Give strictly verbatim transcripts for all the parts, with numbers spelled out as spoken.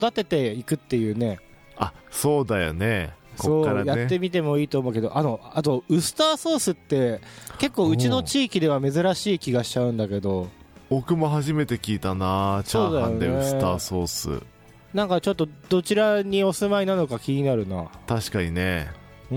育てていくっていうね。 あ、そうだよね。こっからね、 そうやってみてもいいと思うけど、あのあとウスターソースって結構うちの地域では珍しい気がしちゃうんだけど。 僕も初めて聞いたな、チャーハンでウスターソース。なんかちょっとどちらにお住まいなのか気になるな。 確かにね。 うん。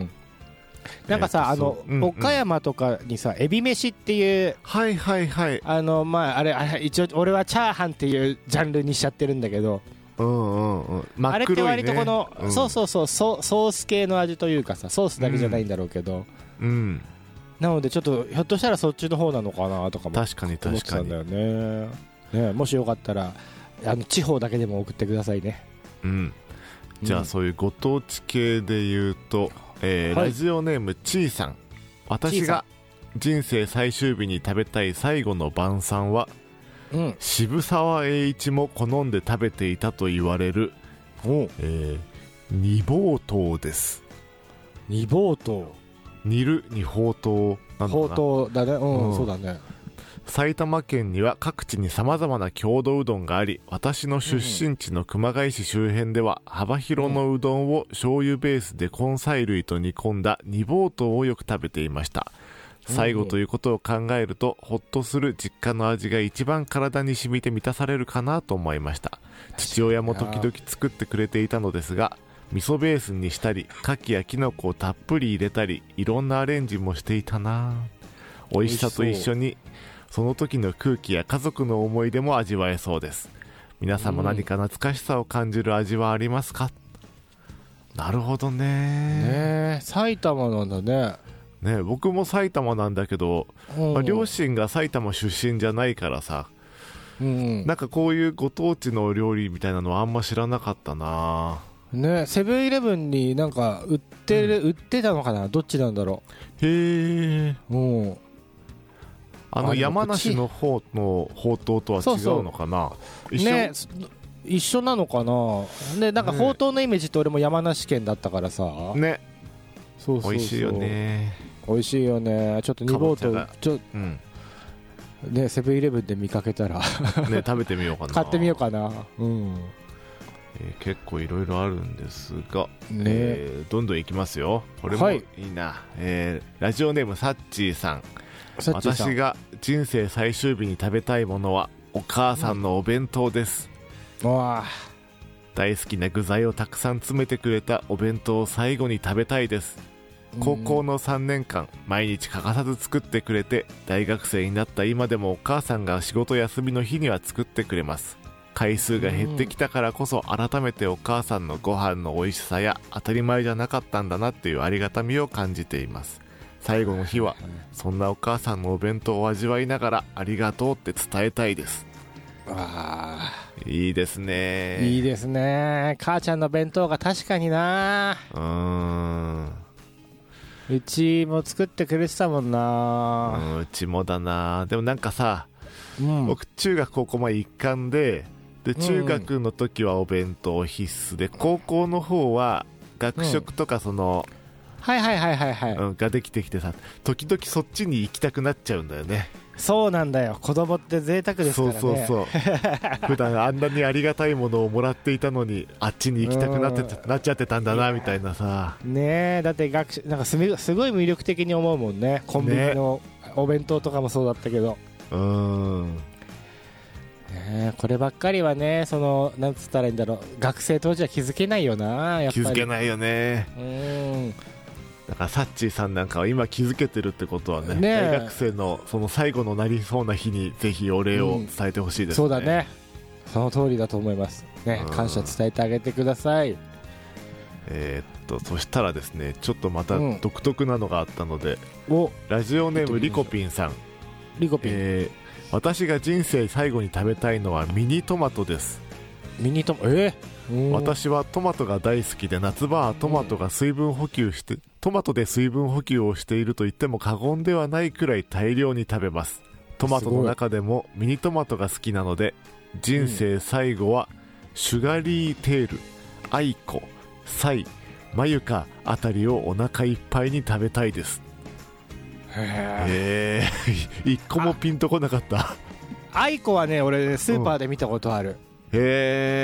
なんかさ、あの、うんうん、岡山とかにさエビ飯っていう、 はいはいはい、 あのまああれあれ一応俺はチャーハンっていうジャンルにしちゃってるんだけど、 うんうんうん、真っ黒いね、 あれって割とこの、うん、そうそうそうソ、ソース系の味というかさ、ソースだけじゃないんだろうけど、 うん、うん、 なのでちょっとひょっとしたらそっちの方なのかなとかも確かに確かに思ってたんだよね。ね、もしよかったらあの地方だけでも送ってくださいね。 うん、じゃあそういうご当地系で言うと、えーはい、ラジオネームちーさん。私が人生最終日に食べたい最後の晩餐は、うん、渋沢栄一も好んで食べていたと言われる、えー、煮ぼうとうです。 煮ぼうとう、 煮るにほうとうなのかな。 ほうとうだね、うん、うん、そうだね。 埼玉県には各地に様々な郷土うどんがあり、私の出身地の熊谷市周辺では幅広のうどんを醤油ベースで根菜類と煮込んだ煮ぼうとうをよく食べていました。最後ということを考えると、ほっとする実家の味が一番体に染みて満たされるかなと思いました。父親も時々作ってくれていたのですが、味噌ベースにしたり牡蠣やキノコをたっぷり入れたり、いろんなアレンジもしていたな。美味しさと一緒にその時の空気や家族の思い出も味わえそうです。皆さんも何か懐かしさを感じる味はありますか？うん、なるほど ね, ね埼玉なんだね。 ね、僕も埼玉なんだけど、まあ、両親が埼玉出身じゃないからさ、うん、なんかこういうご当地の料理みたいなのはあんま知らなかったな。 ね、セブンイレブンになんか売ってる、うん、売ってたのかな、どっちなんだろう。へえ。 うん。 あの山梨の方のほうとうとは違うのかな。 そうそう一緒、ね、一緒なのかな。ね、なんかほうとうのイメージって俺も山梨県だったからさ。ね。そうそうそう。 美味しいよね。 美味しいよね。ちょっと煮ぼうとうちょ、うん、ね、セブンイレブンで見かけたらね、食べてみようかな。 買ってみようかな。うん。 えー、結構いろいろあるんですが、ね、えー、どんどんいきますよ。これもいいな、はい、えー、ラジオネームサッチーさん。私が人生最終日に食べたいものはお母さんのお弁当です、うん、わ大好きな具材をたくさん詰めてくれたお弁当を最後に食べたいです。高校のさんねんかん毎日欠かさず作ってくれて、大学生になった今でもお母さんが仕事休みの日には作ってくれます。回数が減ってきたからこそ改めてお母さんのご飯の美味しさや当たり前じゃなかったんだなっていうありがたみを感じています。最後の日はそんなお母さんのお弁当を味わいながらありがとうって伝えたいです。 わー、 いいですね。 いいですね。母ちゃんの弁当が確かにな。うーん、うちも作ってくれてたもんな。 うん、うちもだな。でもなんかさ、うん、僕中学高校まで一貫で、で中学の時はお弁当必須で、うん、高校の方は学食とかその、うん、 はいはいはいはいはい、 うん、ができてきてさ、時々そっちに行きたくなっちゃうんだよね。 そうなんだよ、子供って贅沢ですからね。 そうそうそう普段あんなにありがたいものをもらっていたのに、あっちに行きたくなって、うん、なっちゃってたんだなみたいなさ。 ねえ、だって学習なんかすごい魅力的に思うもんね。コンビニのお弁当とかもそうだったけど、ね、うん、ね、こればっかりはね、そのなんつったらいいんだろう、学生当時は気づけないよな。やっぱり気づけないよね。 うん、 だからサッチーさんなんかは今気づけてるってことは ね, ね大学生のその最後のなりそうな日にぜひお礼を伝えてほしいですね、 うん、そうだね、その通りだと思いますね、うん、感謝伝えてあげてください。 えー、っとそしたらですね、ちょっとまた独特なのがあったので、うん、ラジオネームリコピンさん。 リコピン、 えー、私が人生最後に食べたいのはミニトマトです。 ミニトマト、えー、 私はトマトが大好きで、夏場はトマトが水分補給して、うん、トマトで水分補給をしていると言っても過言ではないくらい大量に食べます。トマトの中でもミニトマトが好きなので、人生最後はシュガリーテール、アイコ、サイ、マユカあたりをお腹いっぱいに食べたいです。へえ一個もピンとこなかった。 アイコはね、俺スーパーで見たことある、 うん、へえ